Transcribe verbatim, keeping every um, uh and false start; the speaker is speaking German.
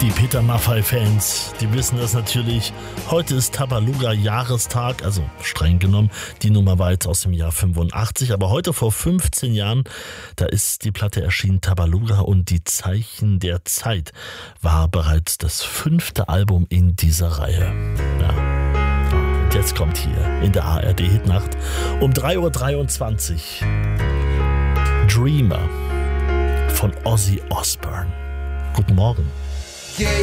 Die Peter Maffay-Fans, die wissen das natürlich. Heute ist Tabaluga-Jahrestag, also streng genommen. Die Nummer war jetzt aus dem Jahr fünfundachtzig, aber heute vor fünfzehn Jahren, da ist die Platte erschienen, Tabaluga und die Zeichen der Zeit, war bereits das fünfte Album in dieser Reihe. Ja. Und jetzt kommt hier in der A R D-Hitnacht um drei Uhr dreiundzwanzig Dreamer von Ozzy Osbourne. Guten Morgen. Yeah.